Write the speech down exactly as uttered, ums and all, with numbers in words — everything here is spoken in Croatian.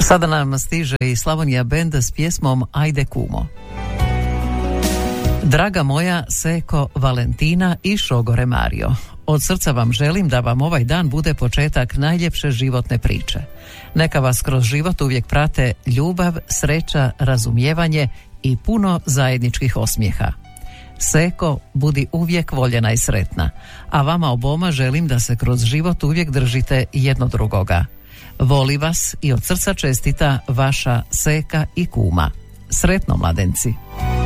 Sada nam stiže i Slavonija Band s pjesmom Ajde kumo. Draga moja Seko, Valentina i šogore Mario, od srca vam želim da vam ovaj dan bude početak najljepše životne priče. Neka vas kroz život uvijek prate ljubav, sreća, razumijevanje i puno zajedničkih osmijeha. Seko, budi uvijek voljena i sretna, a vama oboma želim da se kroz život uvijek držite jedno drugoga. Voli vas i od srca čestita vaša Seka i kuma. Sretno, mladenci!